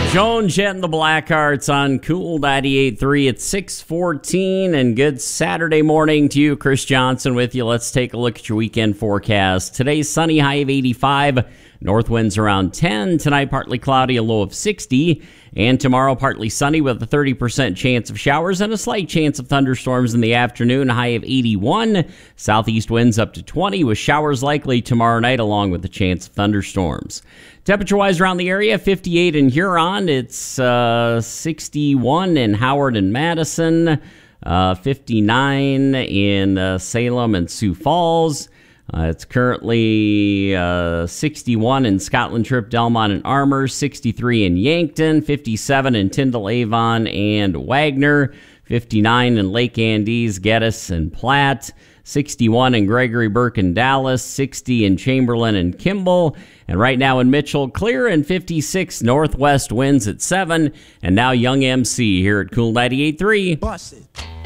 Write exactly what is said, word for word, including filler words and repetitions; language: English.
Joan Jett and the Blackhearts on Cool ninety-eight point three at six fourteen, and good Saturday morning to you. Chris Johnson with you. Let's take a look at your weekend forecast. Today's sunny, high of eighty-five. North winds around ten. Tonight, partly cloudy, a low of sixty. And tomorrow, partly sunny with a thirty percent chance of showers and a slight chance of thunderstorms in the afternoon, high of eighty-one. Southeast winds up to twenty with showers likely tomorrow night along with the chance of thunderstorms. Temperature-wise around the area, fifty-eight in Huron. It's uh, sixty-one in Howard and Madison, uh, fifty-nine in uh, Salem and Sioux Falls. Uh, it's currently uh, sixty-one in Scotland Trip, Delmont, and Armour, sixty-three in Yankton, fifty-seven in Tyndall, Avon, and Wagner, fifty-nine in Lake Andes, Geddes, and Platte, sixty-one in Gregory, Burke, and Dallas, sixty in Chamberlain and Kimball, and right now in Mitchell, clear and fifty-six northwest winds at seven, and now Young M C here at Cool ninety-eight point three. Bust it.